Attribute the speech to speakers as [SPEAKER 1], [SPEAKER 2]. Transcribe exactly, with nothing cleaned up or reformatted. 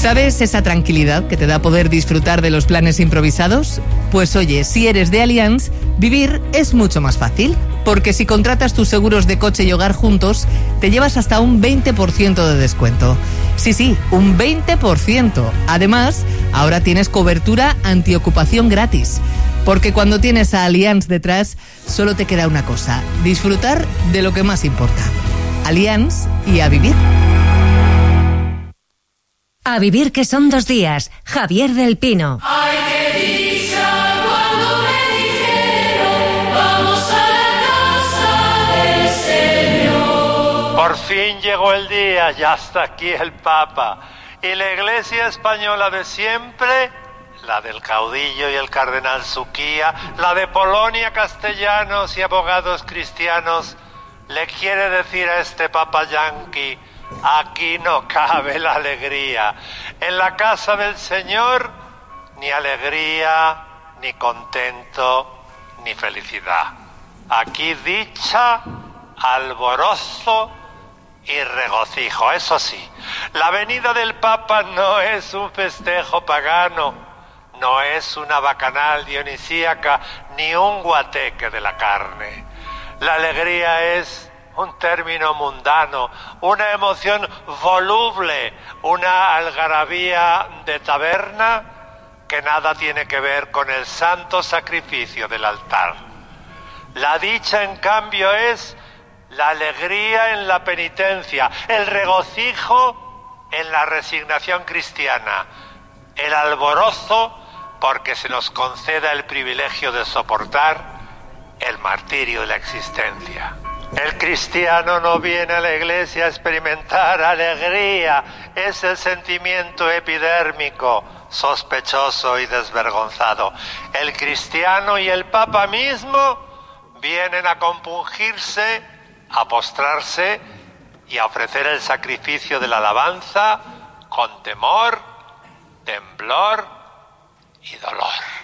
[SPEAKER 1] ¿Sabes esa tranquilidad que te da poder disfrutar de los planes improvisados? Pues oye, si eres de Allianz, vivir es mucho más fácil. Porque si contratas tus seguros de coche y hogar juntos, te llevas hasta un veinte por ciento de descuento. Sí, sí, un veinte por ciento. Además, ahora tienes cobertura antiocupación gratis. Porque cuando tienes a Allianz detrás, solo te queda una cosa: disfrutar de lo que más importa. Allianz y a vivir.
[SPEAKER 2] A vivir, que son dos días. Javier del Pino.
[SPEAKER 3] Ay, qué dicha cuando me dijeron, vamos a la casa del Señor.
[SPEAKER 4] Por fin llegó el día, ya está aquí el Papa. Y la Iglesia española de siempre, la del caudillo y el cardenal Suquía, la de Polonia, castellanos y abogados cristianos, le quiere decir a este Papa yanqui: aquí no cabe la alegría. En la casa del Señor, ni alegría, ni contento, ni felicidad. Aquí dicha, alborozo y regocijo. Eso sí, la venida del Papa no es un festejo pagano, no es una bacanal dionisíaca, ni un guateque de la carne. La alegría es un término mundano, una emoción voluble, una algarabía de taberna que nada tiene que ver con el santo sacrificio del altar. La dicha, en cambio, es la alegría en la penitencia, el regocijo en la resignación cristiana, el alborozo porque se nos conceda el privilegio de soportar el martirio de la existencia. El cristiano no viene a la iglesia a experimentar alegría, es el sentimiento epidérmico, sospechoso y desvergonzado. El cristiano y el Papa mismo vienen a compungirse, a postrarse y a ofrecer el sacrificio de la alabanza con temor, temblor y dolor.